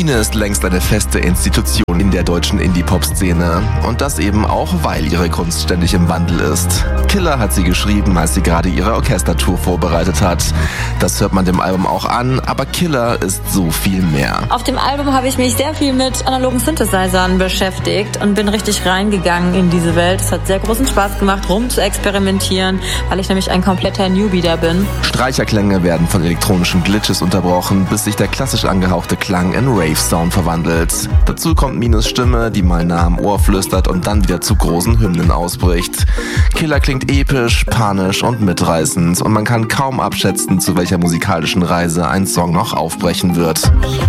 Mine ist längst eine feste Institution in der deutschen Indie-Pop-Szene. Und das eben auch, weil ihre Kunst ständig im Wandel ist. Killer hat sie geschrieben, als sie gerade ihre Orchestertour vorbereitet hat. Das hört man dem Album auch an, aber Killer ist so viel mehr. Auf dem Album habe ich mich sehr viel mit analogen Synthesizern beschäftigt und bin richtig reingegangen in diese Welt. Es hat sehr großen Spaß gemacht, rum zu experimentieren, weil ich nämlich ein kompletter Newbie da bin. Streicherklänge werden von elektronischen Glitches unterbrochen, bis sich der klassisch angehauchte Klang in Rave-Sound verwandelt. Dazu kommt Mines Stimme, die mal nah am Ohr flüstert und dann wieder zu großen Hymnen ausbricht. Killer klingt episch, panisch und mitreißend und man kann kaum abschätzen, zu welcher musikalischen Reise ein Song noch aufbrechen wird.